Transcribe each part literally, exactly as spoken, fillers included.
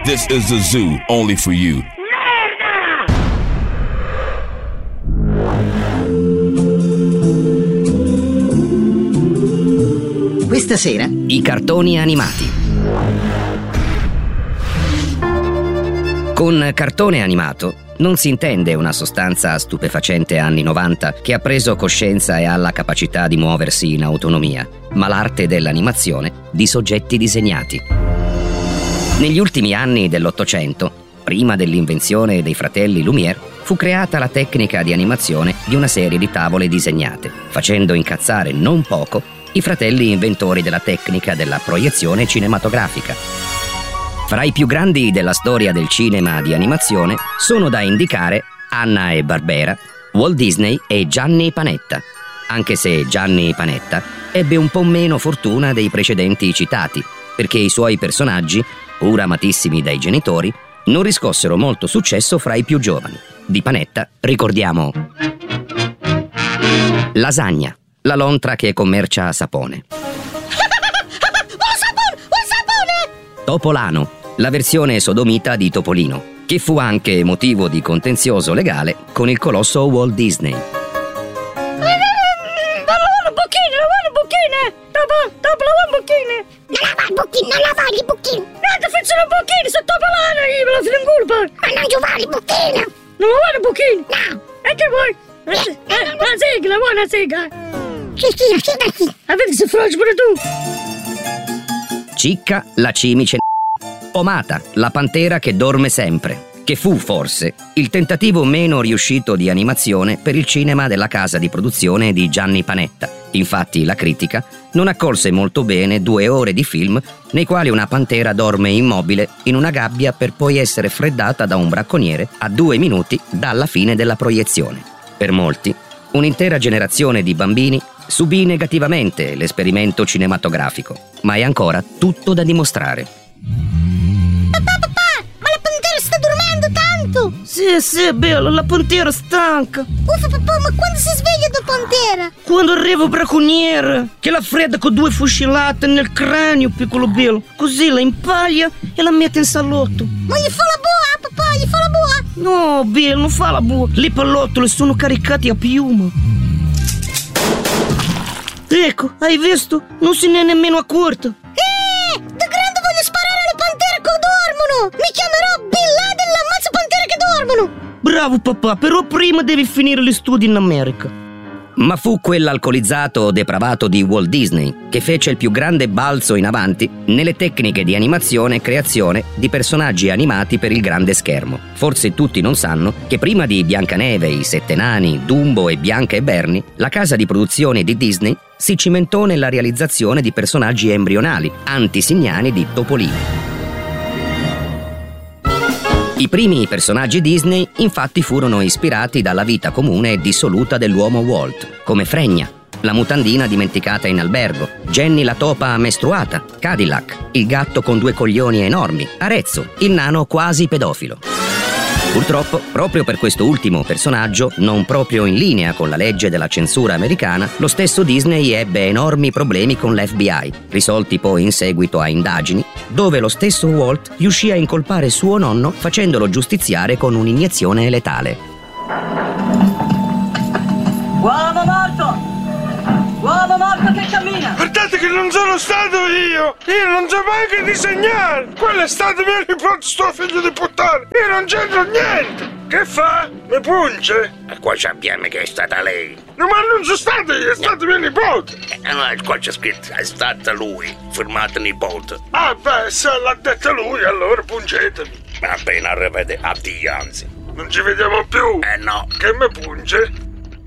This is a zoo only for you. Questa sera i cartoni animati. Con cartone animato non si intende una sostanza stupefacente anni novanta che ha preso coscienza e ha la capacità di muoversi in autonomia, ma l'arte dell'animazione di soggetti disegnati. Negli ultimi anni dell'Ottocento, prima dell'invenzione dei fratelli Lumière, fu creata la tecnica di animazione di una serie di tavole disegnate, facendo incazzare non poco i fratelli inventori della tecnica della proiezione cinematografica. Fra i più grandi della storia del cinema di animazione sono da indicare Hanna e Barbera, Walt Disney e Gianni Panetta, anche se Gianni Panetta ebbe un po' meno fortuna dei precedenti citati, perché i suoi personaggi, pur amatissimi dai genitori, non riscossero molto successo fra i più giovani. Di Panetta ricordiamo Lasagna, la lontra che commercia sapone. Un sapone! Un sapone! Topolano, la versione sodomita di Topolino, che fu anche motivo di contenzioso legale con il colosso Walt Disney. Non lavare i bocchini, non lavare i bocchini! Non ti faccio i bocchini, sono Topolano, io me la fino in colpa! Ma non giocare i bocchini! Non lavare i bocchini? No! E che vuoi? Eh, una sigla, vuoi una sigla? Che sigla, sigla, sigla! Ah, vedi se froggi pure tu! Cicca, la cimice. Omata, la pantera che dorme sempre, che fu forse il tentativo meno riuscito di animazione per il cinema della casa di produzione di Gianni Panetta. Infatti la critica non accolse molto bene due ore di film nei quali una pantera dorme immobile in una gabbia per poi essere freddata da un bracconiere a due minuti dalla fine della proiezione. Per molti, un'intera generazione di bambini subì negativamente l'esperimento cinematografico, ma è ancora tutto da dimostrare. Papà, papà, ma la pantera sta dormendo tanto! Sì, sì, bello, la pantera stanca. Uffa, papà, ma quando si sveglia da pantera? Quando arriva il bracconiere, che la fredda con due fucilate nel cranio, piccolo bello. Così la impaglia e la mette in salotto. Ma gli fa la boa, papà, gli fa la boa? No, bello, non fa la boa. Le pallottole sono caricate a piuma. Ecco, hai visto? Non se ne è nemmeno accorta. Eh, da grande voglio sparare alle pantere che dormono. Mi chiamerò Bin Laden, l'ammazza pantere che dormono. Bravo papà, però prima devi finire gli studi in America. Ma fu quell'alcolizzato depravato di Walt Disney che fece il più grande balzo in avanti nelle tecniche di animazione e creazione di personaggi animati per il grande schermo. Forse tutti non sanno che prima di Biancaneve, i Sette Nani, Dumbo e Bianca e Bernie, la casa di produzione di Disney si cimentò nella realizzazione di personaggi embrionali, antisignani di Topolino. I primi personaggi Disney infatti furono ispirati dalla vita comune e dissoluta dell'uomo Walt, come Fregna, la mutandina dimenticata in albergo, Jenny la topa mestruata, Cadillac, il gatto con due coglioni enormi, Arezzo, il nano quasi pedofilo. Purtroppo, proprio per questo ultimo personaggio, non proprio in linea con la legge della censura americana, lo stesso Disney ebbe enormi problemi con l'F B I, risolti poi in seguito a indagini, dove lo stesso Walt riuscì a incolpare suo nonno facendolo giustiziare con un'iniezione letale. Uomo morto! Uomo morto che cammina! Guardate che non sono stato io! Io non so neanche disegnare! Quello è stato mio nipote, sto figlio di puttana! Io non c'entro niente! Che fa? Mi punge? E qua sappiamo che è stata lei. No, ma non sono stato io, è stato mio nipote! E no, qua c'è scritto, è stata lui, firmato nipote. Ah, beh, se l'ha detto lui, allora pungetemi! Va bene, arrivederci, addio, anzi. Non ci vediamo più? Eh no. Che mi punge?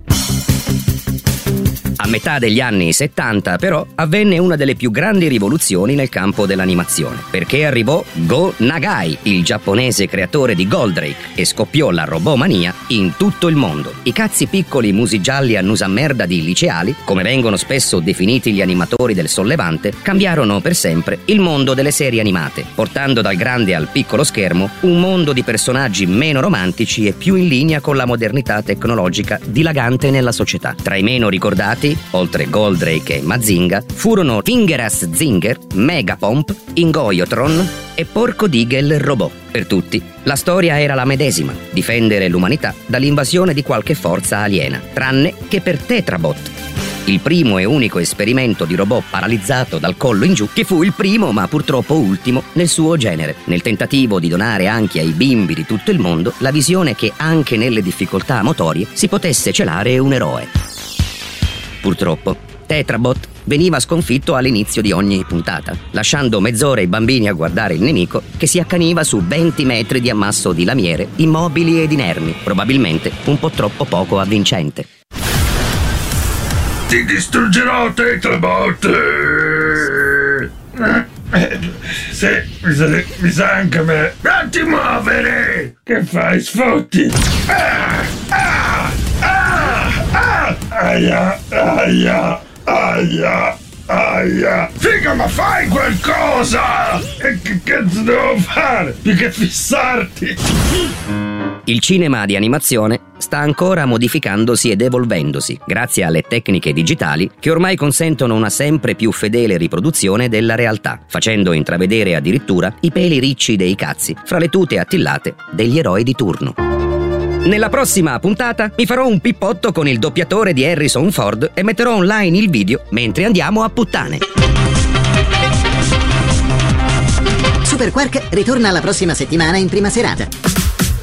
A metà degli anni settanta, però, avvenne una delle più grandi rivoluzioni nel campo dell'animazione, perché arrivò Go Nagai, il giapponese creatore di Goldrake, e scoppiò la robomania in tutto il mondo. I cazzi piccoli musigialli annusa merda di liceali, come vengono spesso definiti gli animatori del sollevante, cambiarono per sempre il mondo delle serie animate, portando dal grande al piccolo schermo un mondo di personaggi meno romantici e più in linea con la modernità tecnologica dilagante nella società. Tra i meno ricordati eroi, oltre Goldrake e Mazinga, furono Fingeras Zinger, Megapomp, Ingoiotron e Porco Digel Robot. Per tutti, la storia era la medesima: difendere l'umanità dall'invasione di qualche forza aliena, tranne che per Tetrabot, il primo e unico esperimento di robot paralizzato dal collo in giù, che fu il primo ma purtroppo ultimo nel suo genere, nel tentativo di donare anche ai bimbi di tutto il mondo la visione che anche nelle difficoltà motorie si potesse celare un eroe. Purtroppo, Tetrabot veniva sconfitto all'inizio di ogni puntata, lasciando mezz'ora i bambini a guardare il nemico che si accaniva su venti metri di ammasso di lamiere, immobili ed inermi, probabilmente un po' troppo poco avvincente. Ti distruggerò, Tetrabot! Eh, sì, mi sa, mi sa anche me. Non ti muovere! Che fai, sfotti? Ah, ah, ah, ah, aia, aia, aia, aia. Figa, ma fai qualcosa! E che cazzo devo fare? Più che fissarti! Il cinema di animazione sta ancora modificandosi ed evolvendosi, grazie alle tecniche digitali che ormai consentono una sempre più fedele riproduzione della realtà, facendo intravedere addirittura i peli ricci dei cazzi fra le tute attillate degli eroi di turno. Nella prossima puntata mi farò un pippotto con il doppiatore di Harrison Ford e metterò online il video mentre andiamo a puttane. Super Quark ritorna la prossima settimana in prima serata.